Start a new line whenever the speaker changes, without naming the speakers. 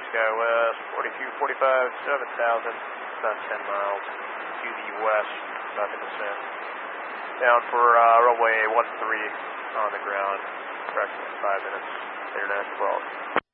SkyWest, 4245, 7,000, about 10 miles to the west, about to descend. Down for runway 13 on the ground, approximately 5 minutes, international quality.